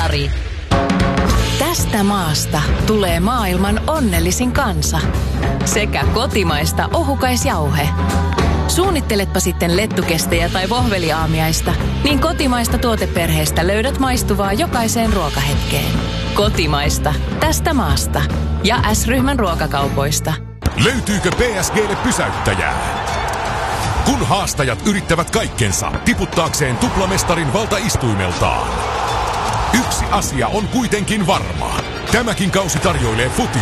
Mestari. Tästä maasta tulee maailman onnellisin kansa. Sekä kotimaista ohukaisjauhe. Suunnitteletpa sitten lettukestejä tai vohveliaamiaista, niin kotimaista tuoteperheestä löydät maistuvaa jokaiseen ruokahetkeen. Kotimaista. Tästä maasta. Ja S-ryhmän ruokakaupoista. Löytyykö PSG:lle pysäyttäjää? Kun haastajat yrittävät kaikkensa tiputtaakseen tuplamestarin valtaistuimeltaan. Yksi asia on kuitenkin varma. Tämäkin kausi tarjoilee